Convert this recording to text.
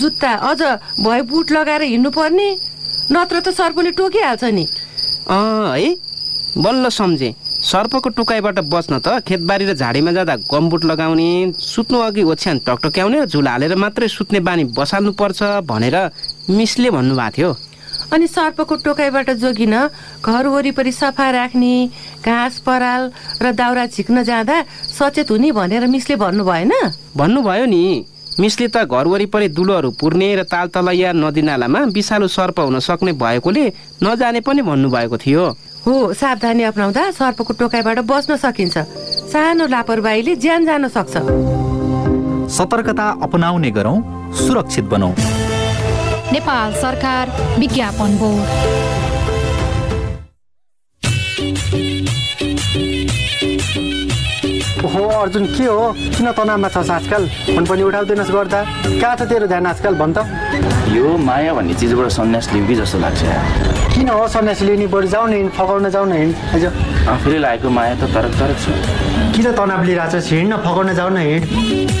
जुत्ता अझ भए बुट लगाएर हिँड्नु पर्ने, नत्र त सर्पले टोकिहाल्छ नि। है, बल्ल सम्झे। सर्पको टोकाइबाट बच्न त खेतबारी र झाडीमा जाँदा गमबुट लगाउने, सुत्नु अघि ओछ्यान टकटक्याउने र झुल हालेर मात्रै सुत्ने बानी बसाल्नु पर्छ भनेर मिसले भन्नुभएको थियो। अनि सर्पको टोकाइबाट जोगिन घर वरिपरि सफा राख्ने, घाँस पराल र दाउरा झिक्न जाँदा सचेत हुने भनेर मिसले भन्नु भएन? भन्नुभयो नि। मिसले त घर वरिपरि दुलोहरू पुर्ने र तालतलैया नदीनालामा विषालु सर्प हुन सक्ने भएकोले नजाने पनि भन्नुभएको थियो। हो, सावधानी अपनाउँदा सर्पको टोकाइबाट बच्न सकिन्छ। सानो लापरवाहीले ज्यान जान सक्छ। सतर्कता अपनाउने गरौँ, सुरक्षित बनौँ। नेपाल सरकार विज्ञापन बोर्ड। हो अर्जुन, के हो? किन तनावमा छस् आजकल? फोन पनि उठाउँदैनस् गर्दा। कहाँ छ तेरो ध्यान आजकल भन् त? यो माया भन्ने चिजबाट सन्यास लिउँ कि जस्तो लाग्छ। किन हो सन्यास लिने? बरु जाऊ न, फकाउन जाऊ न, हिँड। आफूले लागेको माया त तरक छ। किन तनाव लिइरहेछस्? हिँड्न, फकाउन जाऊ न, हिँड।